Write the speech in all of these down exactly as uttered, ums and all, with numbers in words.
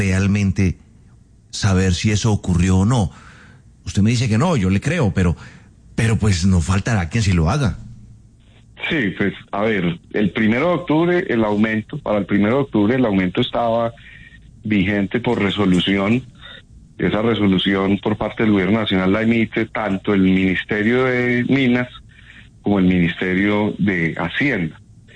realmente saber si eso ocurrió o no. Usted me dice que no, yo le creo, pero, pero pues no faltará quien sí lo haga. Sí, pues a ver, el primero de octubre el aumento, para el primero de octubre el aumento estaba vigente por resolución. Esa resolución por parte del Gobierno Nacional la emite tanto el Ministerio de Minas como el Ministerio de Hacienda.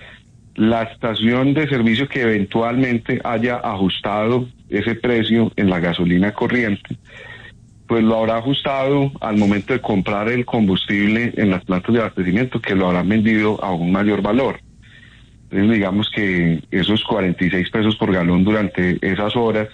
La estación de servicio que eventualmente haya ajustado ese precio en la gasolina corriente, pues lo habrá ajustado al momento de comprar el combustible en las plantas de abastecimiento, que lo habrán vendido a un mayor valor. Entonces digamos que esos cuarenta y seis pesos por galón durante esas horas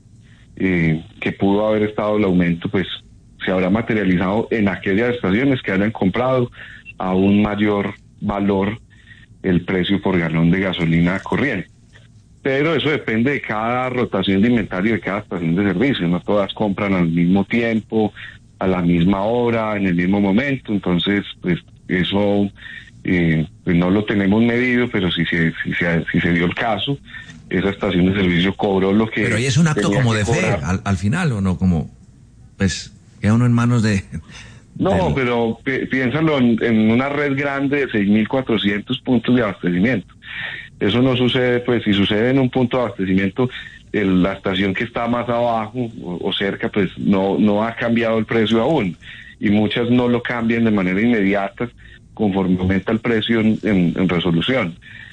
eh, que pudo haber estado el aumento, pues se habrá materializado en aquellas estaciones que hayan comprado a un mayor valor el precio por galón de gasolina corriente. Pero eso depende de cada rotación de inventario de cada estación de servicio. No todas compran al mismo tiempo, a la misma hora, en el mismo momento. Entonces, pues eso eh, pues no lo tenemos medido, pero si se, si, se, si se dio el caso, esa estación de servicio cobró lo que... Pero ahí es un acto como de fe, al, al final, ¿o no? Como, pues, queda uno en manos de... No, de... pero pi- piénsalo en, en una red grande de seis mil cuatrocientos puntos de abastecimiento. Eso no sucede, pues si sucede en un punto de abastecimiento, el, la estación que está más abajo o, o cerca, pues no, no ha cambiado el precio aún. Y muchas no lo cambian de manera inmediata conforme aumenta el precio en, en, en resolución.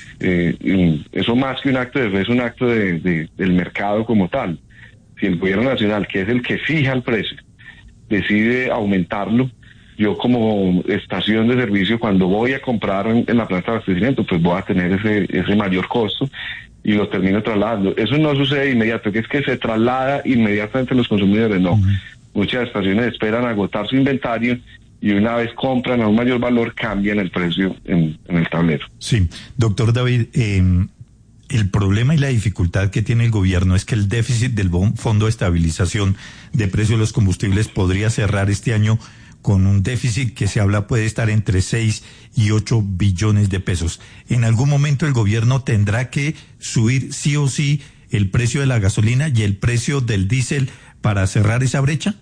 Eh, eso más que un acto de fe es un acto de, de, del mercado como tal. Si el Gobierno Nacional, que es el que fija el precio, decide aumentarlo, yo como estación de servicio, cuando voy a comprar en, en la planta de abastecimiento, pues voy a tener ese ese mayor costo y lo termino trasladando. Eso no sucede de inmediato, que es que se traslada inmediatamente a los consumidores, no. Uh-huh. Muchas estaciones esperan agotar su inventario y una vez compran a un mayor valor, cambian el precio en, en el tablero. Sí, doctor David, eh, el problema y la dificultad que tiene el gobierno es que el déficit del Fondo de Estabilización de Precios de los Combustibles podría cerrar este año con un déficit que se habla puede estar entre seis y ocho billones de pesos. ¿En algún momento el gobierno tendrá que subir sí o sí el precio de la gasolina y el precio del diésel para cerrar esa brecha?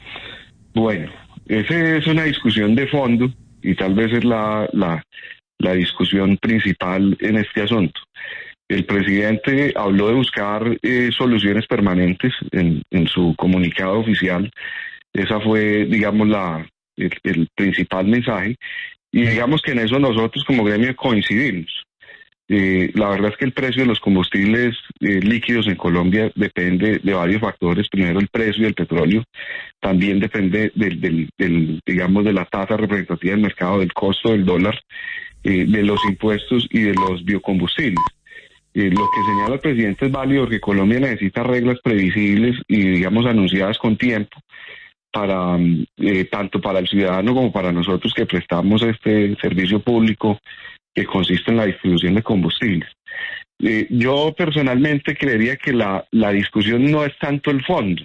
Bueno, esa es una discusión de fondo y tal vez es la, la, la discusión principal en este asunto. El presidente habló de buscar eh, soluciones permanentes en, en su comunicado oficial. Esa fue, digamos, la el, el principal mensaje. Y digamos que en eso nosotros como gremio coincidimos. Eh, la verdad es que el precio de los combustibles eh, líquidos en Colombia depende de varios factores. Primero, el precio del petróleo. También depende del, del, del digamos, de la tasa representativa del mercado, del costo del dólar, eh, de los impuestos y de los biocombustibles. Eh, lo que señala el presidente es válido porque Colombia necesita reglas previsibles y, digamos, anunciadas con tiempo para eh, tanto para el ciudadano como para nosotros que prestamos este servicio público que consiste en la distribución de combustibles. Eh, yo personalmente creería que la, la discusión no es tanto el fondo.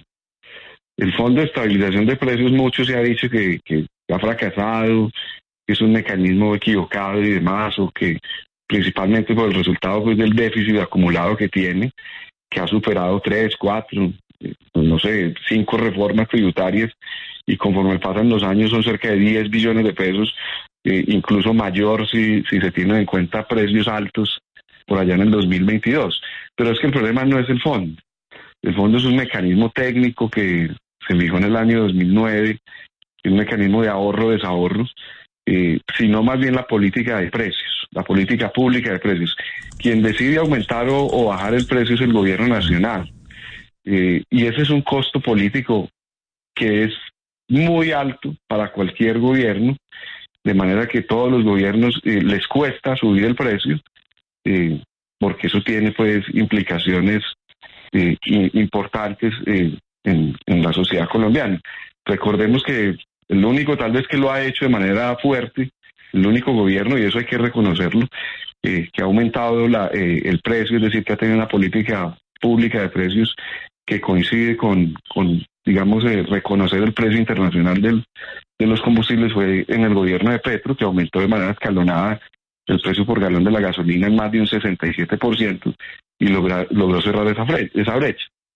El Fondo de Estabilización de Precios, mucho se ha dicho que, que ha fracasado, que es un mecanismo equivocado y demás, o que principalmente por el resultado pues, del déficit acumulado que tiene, que ha superado tres, cuatro, no sé, cinco reformas tributarias y conforme pasan los años son cerca de diez billones de pesos, eh, incluso mayor si, si se tienen en cuenta precios altos por allá en el dos mil veintidós. Pero es que el problema no es el fondo. El fondo es un mecanismo técnico que se fijó en el año dos mil nueve, es un mecanismo de ahorro-desahorro, eh, sino más bien la política de precios, la política pública de precios. Quien decide aumentar o, o bajar el precio es el gobierno nacional. Eh, y ese es un costo político que es muy alto para cualquier gobierno, de manera que todos los gobiernos eh, les cuesta subir el precio, eh, porque eso tiene pues implicaciones eh, importantes eh, en, en la sociedad colombiana. Recordemos que el único tal vez que lo ha hecho de manera fuerte, el único gobierno, y eso hay que reconocerlo, eh, que ha aumentado la, eh, el precio, es decir, que ha tenido una política pública de precios que coincide con, con digamos, eh, reconocer el precio internacional del, de los combustibles, fue en el gobierno de Petro, que aumentó de manera escalonada el precio por galón de la gasolina en más de un sesenta y siete por ciento y logra, logró cerrar esa, fre- esa brecha.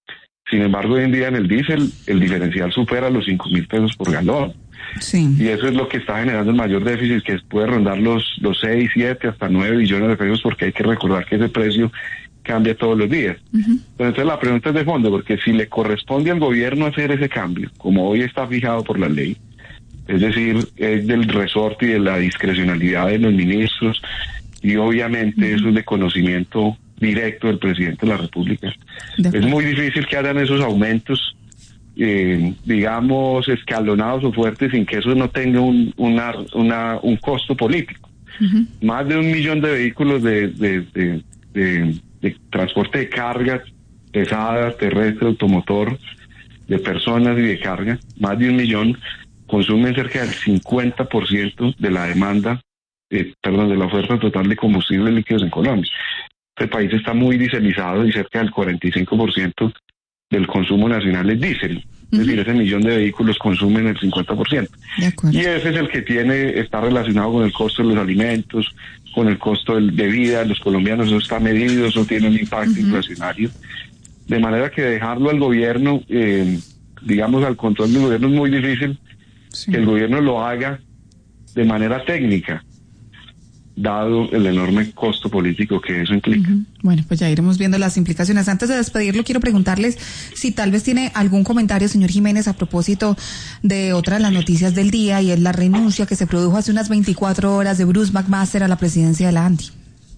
Sin embargo, hoy en día en el diésel el diferencial supera los cinco mil pesos por galón. Sí. Y eso es lo que está generando el mayor déficit, que puede rondar los, los seis, siete, hasta nueve billones de pesos, porque hay que recordar que ese precio cambia todos los días. Uh-huh. Entonces la pregunta es de fondo, porque si le corresponde al gobierno hacer ese cambio, como hoy está fijado por la ley, es decir, es del resorte y de la discrecionalidad de los ministros, y obviamente uh-huh. eso es de conocimiento directo del presidente de la República. De es muy difícil que hagan esos aumentos, eh, digamos, escalonados o fuertes, sin que eso no tenga un, una, una, un costo político. Uh-huh. Más de un millón de vehículos de, de, de, de, de transporte de cargas pesadas, terrestre, automotor, de personas y de carga, más de un millón, consumen cerca del cincuenta por ciento de la demanda, eh, perdón, de la oferta total de combustibles líquidos en Colombia. Este país está muy dieselizado y cerca del cuarenta y cinco por ciento del consumo nacional es diésel. Uh-huh. Es decir, ese millón de vehículos consumen el cincuenta por ciento. Y ese es el que tiene, está relacionado con el costo de los alimentos, con el costo del, de vida de los colombianos. Eso está medido, eso tiene un impacto uh-huh. inflacionario. De manera que dejarlo al gobierno, eh, digamos, al control del gobierno es muy difícil. Sí. Que el gobierno lo haga de manera técnica, dado el enorme costo político que eso implica. Uh-huh. Bueno, pues ya iremos viendo las implicaciones. Antes de despedirlo, quiero preguntarles si tal vez tiene algún comentario, señor Jiménez, a propósito de otra de las noticias del día, y es la renuncia que se produjo hace unas veinticuatro horas de Bruce McMaster a la presidencia de la ANDI.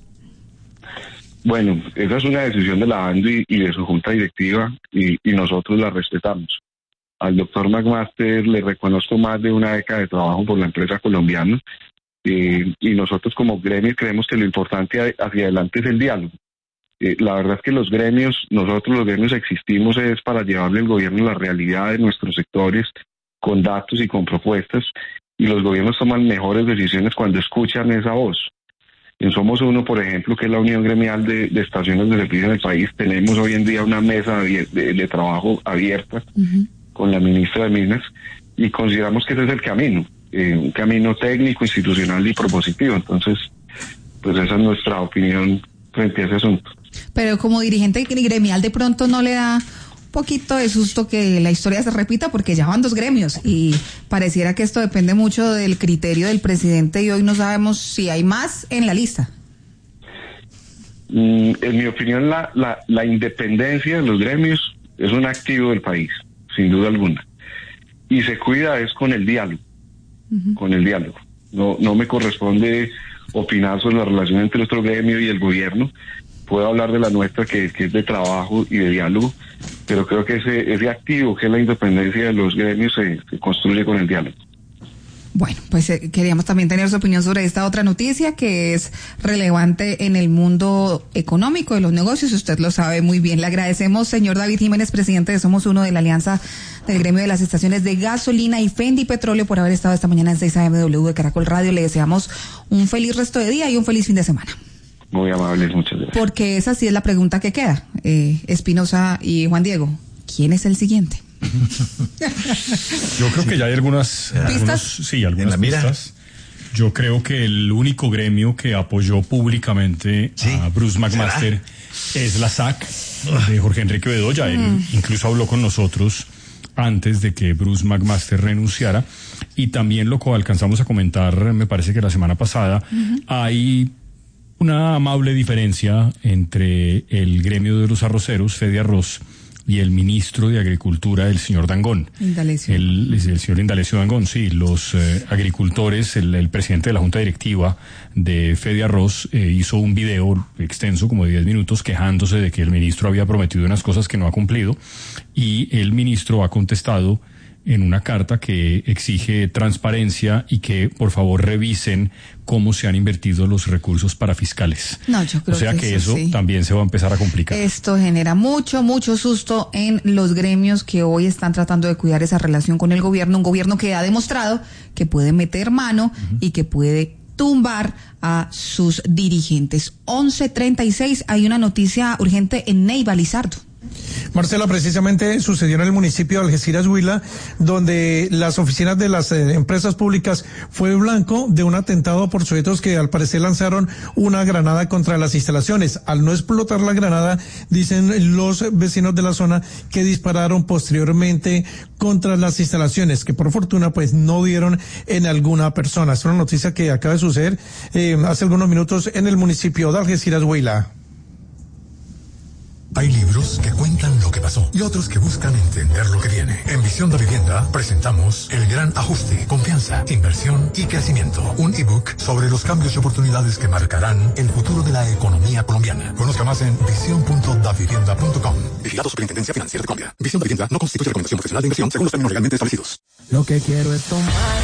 Bueno, esa es una decisión de la ANDI y de su junta directiva, y, y nosotros la respetamos. Al doctor McMaster le reconozco más de una década de trabajo por la empresa colombiana, eh, y nosotros como gremio creemos que lo importante hacia adelante es el diálogo. Eh, la verdad es que los gremios, nosotros los gremios existimos es para llevarle al gobierno la realidad de nuestros sectores con datos y con propuestas, y los gobiernos toman mejores decisiones cuando escuchan esa voz. En Somos Uno, por ejemplo, que es la unión gremial de, de estaciones de servicio en el país, tenemos hoy en día una mesa de, de, de trabajo abierta uh-huh. con la ministra de Minas, y consideramos que ese es el camino, eh, un camino técnico, institucional y propositivo. Entonces, pues esa es nuestra opinión frente a ese asunto. Pero como dirigente gremial, de pronto no le da un poquito de susto que la historia se repita, porque ya van dos gremios y pareciera que esto depende mucho del criterio del presidente, y hoy no sabemos si hay más en la lista. Mm, en mi opinión, la, la, la independencia de los gremios es un activo del país, sin duda alguna, y se cuida es con el diálogo, uh-huh. con el diálogo. No, no me corresponde opinar sobre la relación entre nuestro gremio y el gobierno. Puedo hablar de la nuestra, que, que es de trabajo y de diálogo, pero creo que ese, ese activo, que es la independencia de los gremios, se, se construye con el diálogo. Bueno, pues eh, queríamos también tener su opinión sobre esta otra noticia que es relevante en el mundo económico de los negocios. Usted lo sabe muy bien. Le agradecemos, señor David Jiménez, presidente de Somos Uno, de la Alianza del Gremio de las Estaciones de Gasolina y Fendi Petróleo, por haber estado esta mañana en seis A M W de Caracol Radio. Le deseamos un feliz resto de día y un feliz fin de semana. Muy amables, muchas gracias. Porque esa sí es la pregunta que queda. Eh, Espinosa y Juan Diego, ¿quién es el siguiente? Yo creo que ya hay algunas pistas. Sí, algunas pistas. Yo creo que el único gremio que apoyó públicamente ¿Sí? a Bruce McMaster ¿Será? es la S A C de Jorge Enrique Bedoya. Mm. Él incluso habló con nosotros antes de que Bruce McMaster renunciara, y también lo que alcanzamos a comentar, me parece que la semana pasada, uh-huh. hay una amable diferencia entre el gremio de los arroceros, Fediarroz, y el ministro de Agricultura, el señor Dangond. Indalecio. El, el señor Indalecio Dangond, sí. Los eh, agricultores, el, el presidente de la Junta Directiva de Fediarroz eh, hizo un video extenso, como de diez minutos, quejándose de que el ministro había prometido unas cosas que no ha cumplido, y el ministro ha contestado en una carta que exige transparencia y que por favor revisen cómo se han invertido los recursos para fiscales. No, yo creo o sea que, que eso, eso sí. también se va a empezar a complicar. Esto genera mucho, mucho susto en los gremios que hoy están tratando de cuidar esa relación con el gobierno, un gobierno que ha demostrado que puede meter mano uh-huh. y que puede tumbar a sus dirigentes. once treinta y seis, hay una noticia urgente en Neiva, Lizardo. Marcela, precisamente sucedió en el municipio de Algeciras, Huila, donde las oficinas de las eh, empresas públicas fue blanco de un atentado por sujetos que al parecer lanzaron una granada contra las instalaciones. Al no explotar la granada, dicen los vecinos de la zona que dispararon posteriormente contra las instalaciones, que por fortuna pues no dieron en alguna persona. Es una noticia que acaba de suceder eh, hace algunos minutos en el municipio de Algeciras, Huila. Hay libros que cuentan lo que pasó y otros que buscan entender lo que viene. En Visión de Vivienda presentamos El Gran Ajuste, Confianza, Inversión y Crecimiento. Un ebook sobre los cambios y oportunidades que marcarán el futuro de la economía colombiana. Conozca más en visión punto davivienda punto com. Vigilado Superintendencia Financiera de Colombia. Visión de Vivienda no constituye recomendación profesional de inversión según los términos legalmente establecidos. Lo que quiero es tomar